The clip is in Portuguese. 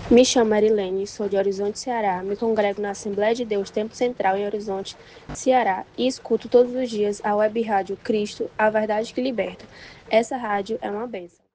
Me chamo Marilene, sou de Horizonte, Ceará. Me congrego na Assembleia de Deus Tempo Central em Horizonte, Ceará e escuto todos os dias a web rádio Cristo, a verdade que liberta. Essa rádio é uma bênção.